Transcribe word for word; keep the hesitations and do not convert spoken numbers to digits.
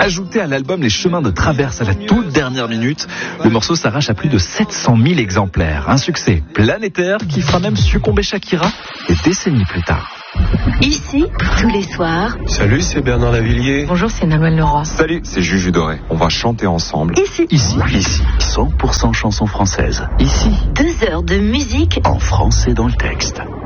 Ajouté à l'album Les Chemins de Traverse à la toute dernière minute, le morceau s'arrache à plus de sept cent mille exemplaires. Un succès planétaire qui fera même succomber Shakira des décennies plus tard. Ici, tous les soirs. Salut, c'est Bernard Lavillier. Bonjour, c'est Nolwenn Leroy. Salut, c'est Juju Doré. On va chanter ensemble. Ici. Ici, ici, cent pour cent chansons françaises. Ici, Deux heures de musique en français dans le texte.